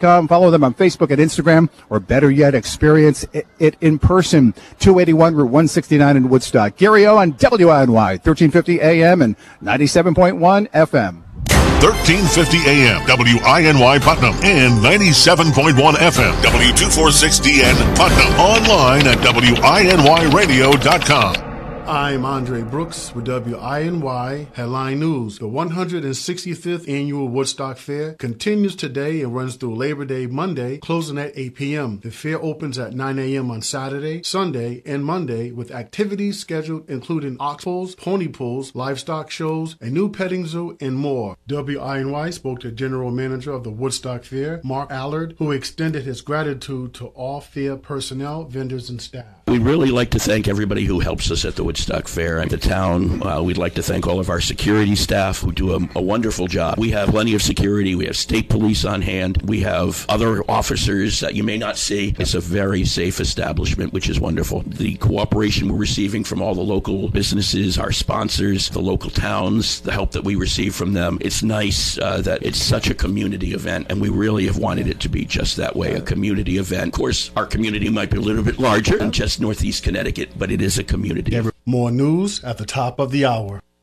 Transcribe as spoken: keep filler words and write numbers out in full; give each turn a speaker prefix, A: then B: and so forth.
A: com. Follow them on Facebook and Instagram, or better yet, experience it in person. two eighty-one Route one sixty-nine in Woodstock. Gary O on W I N Y, thirteen fifty A M and ninety-seven point one F M.
B: thirteen fifty A M, W I N Y Putnam, and ninety-seven point one F M, W two forty-six D N Putnam. Online at W I N Y radio dot com.
C: I'm Andre Brooks with W I N Y Headline News. The one hundred sixty-fifth Annual Woodstock Fair continues today and runs through Labor Day Monday, closing at eight p.m. The fair opens at nine a.m. on Saturday, Sunday, and Monday with activities scheduled including ox pulls, pony pulls, livestock shows, a new petting zoo, and more. W I N Y spoke to General Manager of the Woodstock Fair, Mark Allard, who extended his gratitude to all fair personnel, vendors, and staff.
D: We'd really like to thank everybody who helps us at the Woodstock Fair and the town. Uh, we'd like to thank all of our security staff who do a, a wonderful job. We have plenty of security. We have state police on hand. We have other officers that you may not see. It's a very safe establishment, which is wonderful. The cooperation we're receiving from all the local businesses, our sponsors, the local towns, the help that we receive from them. It's nice uh, that it's such a community event, and we really have wanted it to be just that way, a community event. Of course, our community might be a little bit larger than just Northeast Connecticut, but it is a community.
C: More news at the top of the hour.